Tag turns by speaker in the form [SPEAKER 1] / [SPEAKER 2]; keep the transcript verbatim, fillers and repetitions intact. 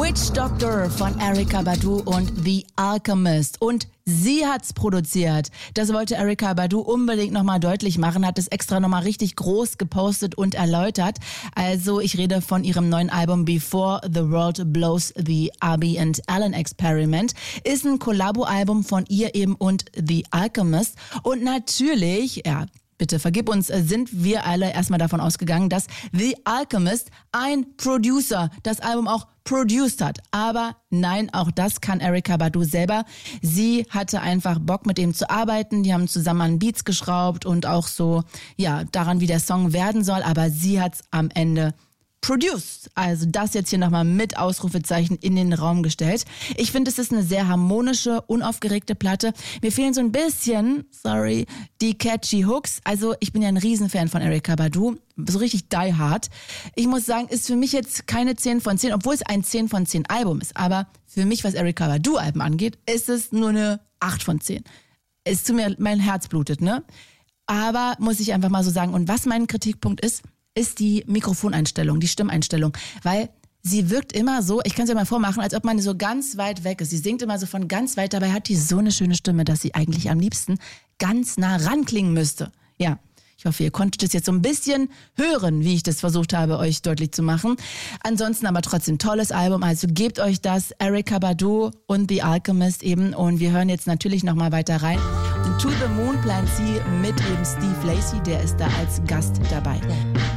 [SPEAKER 1] Witch Doctor von Erykah Badu und The Alchemist. Und sie hat's produziert. Das wollte Erykah Badu unbedingt nochmal deutlich machen, hat es extra nochmal richtig groß gepostet und erläutert. Also ich rede von ihrem neuen Album Before the World Blows, The Abby and Alan Experiment. Ist ein Kollabo-Album von ihr eben und The Alchemist. Und natürlich, ja, bitte vergib uns, sind wir alle erstmal davon ausgegangen, dass The Alchemist, ein Producer, das Album auch produced hat. Aber nein, auch das kann Erykah Badu selber. Sie hatte einfach Bock, mit ihm zu arbeiten. Die haben zusammen an Beats geschraubt und auch so, ja, daran, wie der Song werden soll. Aber sie hat's am Ende produced. Also das jetzt hier nochmal mit Ausrufezeichen in den Raum gestellt. Ich finde, es ist eine sehr harmonische, unaufgeregte Platte. Mir fehlen so ein bisschen, sorry, die catchy Hooks. Also ich bin ja ein Riesenfan von Erykah Badu. So richtig die hard. Ich muss sagen, ist für mich jetzt keine zehn von zehn, obwohl es ein zehn von zehn Album ist. Aber für mich, was Erykah Badu Alben angeht, ist es nur eine acht von zehn. Es tut mir, mein Herz blutet, ne? Aber muss ich einfach mal so sagen. Und was mein Kritikpunkt ist, ist die Mikrofoneinstellung, die Stimmeinstellung, weil sie wirkt immer so, ich kann es ja mal vormachen, als ob man so ganz weit weg ist. Sie singt immer so von ganz weit, dabei hat die so eine schöne Stimme, dass sie eigentlich am liebsten ganz nah ranklingen müsste. Ja, ich hoffe, ihr konntet es jetzt so ein bisschen hören, wie ich das versucht habe, euch deutlich zu machen. Ansonsten aber trotzdem tolles Album, also gebt euch das, Erykah Badu und The Alchemist eben, und wir hören jetzt natürlich nochmal weiter rein. Und To the Moon Plan C mit eben Steve Lacy, der ist da als Gast dabei.